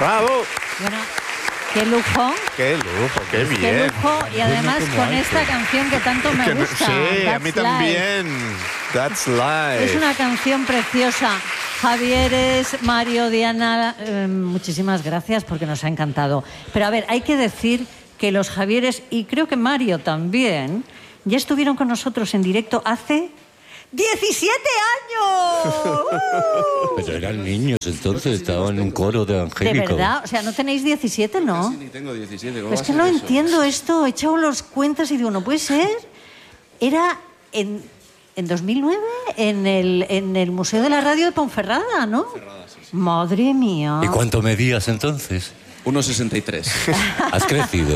¡Bravo! Bueno, qué lujo. ¡Qué lujo! ¡Qué bien! Qué lujo. Y además con esta canción que tanto me gusta. Sí, a That's mí Life. también. That's Life. Es una canción preciosa. Javieres, Mario, Diana, muchísimas gracias porque nos ha encantado. Pero a ver, hay que decir que los Javieres, y creo que Mario también, ya estuvieron con nosotros en directo hace 17 años. Pero eran niños, entonces estaban en un coro de ¿De evangélicos. verdad? O sea, ¿no tenéis 17, no? Sí, ni tengo 17. ¿Cómo Pues va que a no ser eso? entiendo esto. He echado las cuentas y digo, no puede ser. Era en 2009 en el Museo de la Radio de Ponferrada, ¿no? Madre mía. ¿Y cuánto medías entonces? 1,63. ¿Has crecido?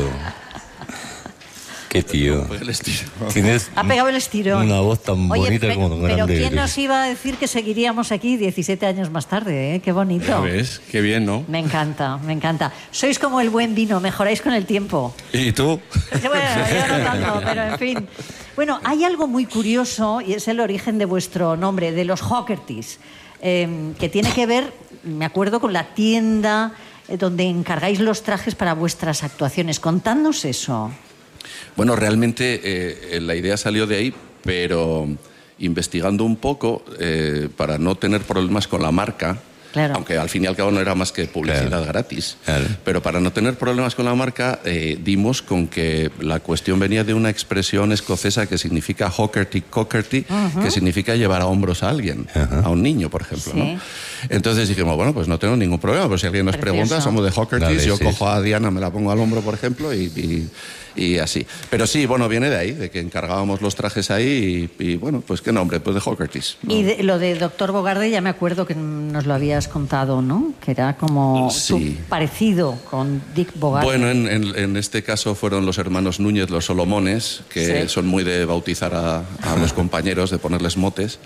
Qué tío. Pues el estilo. Tienes Ha pegado el estirón. una voz tan Oye, bonita como pero grande ¿quién eres. nos iba a decir que seguiríamos aquí 17 años más tarde? ¿Eh? Qué bonito. Ya ves, qué bien, ¿no? Me encanta, me encanta. Sois como el buen vino, mejoráis con el tiempo. ¿Y tú? Bueno, yo no tanto, pero en fin. Bueno, hay algo muy curioso y es el origen de vuestro nombre, de los Hockertys, que tiene que ver, me acuerdo, con la tienda donde encargáis los trajes para vuestras actuaciones. Contadnos eso. Bueno, realmente la idea salió de ahí, pero investigando un poco, para no tener problemas con la marca, Claro. aunque al fin y al cabo no era más que publicidad Claro. gratis, Claro. pero para no tener problemas con la marca, dimos con que la cuestión venía de una expresión escocesa que significa hockerty cockerty, que significa llevar a hombros a alguien, a un niño, por ejemplo. Sí. ¿no? Entonces dijimos, bueno, pues no tengo ningún problema, pues si alguien nos Precioso. pregunta, somos de hockertys, Dale, yo sí, cojo sí. a Diana, me la pongo al hombro, por ejemplo, y así. Pero sí, bueno, viene de ahí, de que encargábamos los trajes ahí y bueno, pues qué nombre, pues de Hockertys. ¿no? Y lo de Doctor Bogarde ya me acuerdo que nos lo habías contado, ¿no? Que era como Sí. parecido con Dick Bogarde. Bueno, en este caso fueron los hermanos Núñez, los Solomones, que Sí. son muy de bautizar a los compañeros, de ponerles motes.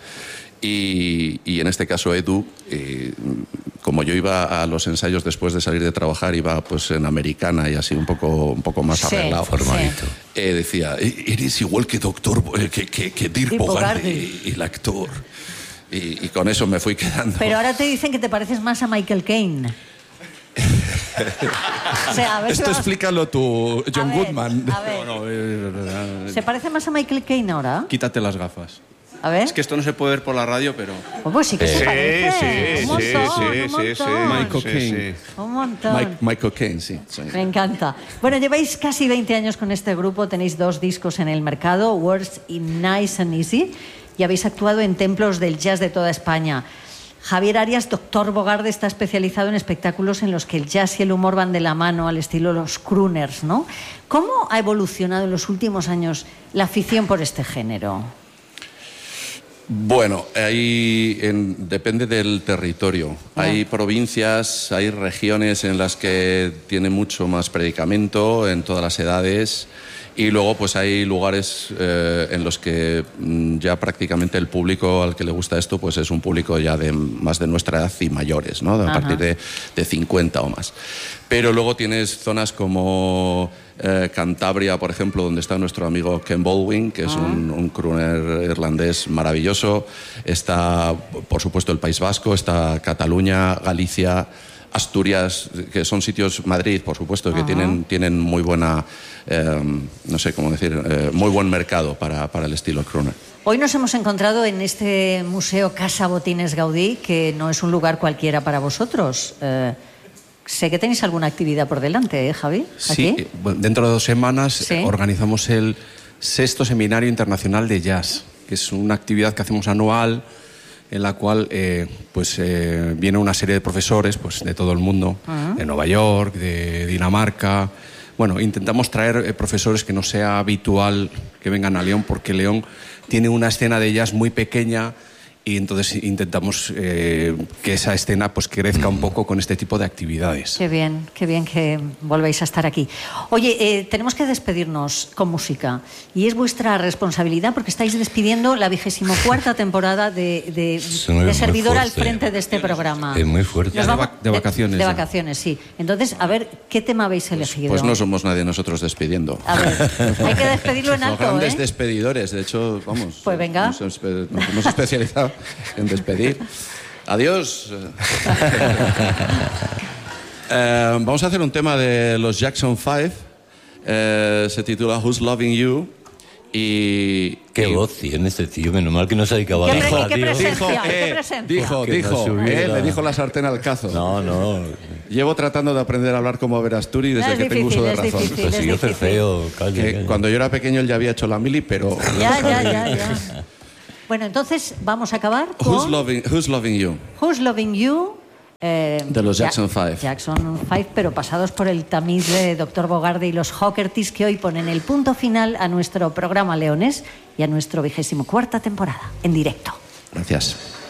Y en este caso Edu, como yo iba a los ensayos después de salir de trabajar, iba pues en americana y así un poco más Sí, arreglado, formalito. decía, eres igual que que Dirk Dirk Bogarde, Bogarde. el actor. Y con eso me fui quedando. Pero ahora te dicen que te pareces más a Michael Caine. O sea, a ver si Esto vamos- explícalo tú, John A ver, Goodman. a ver. No, no, ¿Se parece más a Michael Caine ahora? quítate las gafas. A ver. Es que esto no se puede ver por la radio, pero... Pues sí que se Sí, parece. sí, Un sí, montón, sí, un sí, sí. montón. Michael Caine. Un montón. Michael Caine, sí. Me encanta. Bueno, lleváis casi 20 años con este grupo, tenéis 2 discos en el mercado, Words y Nice and Easy, y habéis actuado en templos del jazz de toda España. Javier Arias, Doctor Bogarde, está especializado en espectáculos en los que el jazz y el humor van de la mano, al estilo los crooners, ¿no? ¿Cómo ha evolucionado en los últimos años la afición por este género? Bueno, depende del territorio. Ya. Hay provincias, hay regiones en las que tiene mucho más predicamento, en todas las edades, y luego pues hay lugares en los que ya prácticamente el público al que le gusta esto pues es un público ya de más de nuestra edad y mayores, ¿no? A Ajá. partir de 50 o más. Pero luego tienes zonas como Cantabria, por ejemplo, donde está nuestro amigo Ken Baldwin, que es un crooner irlandés maravilloso. Está, por supuesto, el País Vasco, está Cataluña, Galicia, Asturias, que son sitios, Madrid, por supuesto, que tienen muy buena, no sé cómo decir, muy buen mercado para el estilo crooner. Hoy nos hemos encontrado en este Museo Casa Botines Gaudí, que no es un lugar cualquiera para vosotros. Sé que tenéis alguna actividad por delante, ¿eh, Javi? Sí, ¿Aquí? bueno, dentro de 2 semanas Sí. organizamos el 6º Seminario Internacional de Jazz, que es una actividad que hacemos anual en la cual viene una serie de profesores pues, de todo el mundo, de Nueva York, de Dinamarca. Bueno, intentamos traer profesores que no sea habitual que vengan a León, porque León tiene una escena de jazz muy pequeña y entonces intentamos que esa escena pues crezca un poco con este tipo de actividades. Qué bien que volvéis a estar aquí. Oye, tenemos que despedirnos con música y es vuestra responsabilidad porque estáis despidiendo la 24ª temporada de muy servidora al fuerte. frente de este programa. Es muy fuerte. Nos Ya vamos- de vacaciones, De ya. vacaciones, sí. Entonces, a ver, ¿qué tema habéis elegido? Pues no somos nadie nosotros despidiendo. A ver, hay que despedirlo en Los alto, grandes ¿eh? despedidores, de hecho, vamos. Pues venga. Nos hemos especializado en despedir. Adiós. Vamos a hacer un tema de los Jackson 5. Se titula Who's Loving You. Y Qué voz tiene este tío, menos mal que no se ha dedicado a ¿Qué la pre- radio. qué presencia? ¿Qué presencia? Dijo, subiera. le dijo la sartén al cazo. No. Llevo tratando de aprender a hablar como Verasturi desde Es que tengo uso de difícil, es razón. difícil. Pues si yo soy difícil. feo, calle. Que cuando yo era pequeño él ya había hecho la mili, pero... Ya. Bueno, entonces vamos a acabar con Who's Loving You? Who's Loving You. De los Jackson 5. Jackson 5, pero pasados por el tamiz de Dr. Bogarde y los Hawkertis, que hoy ponen el punto final a nuestro programa Leones y a nuestro 24ª temporada, en directo. Gracias.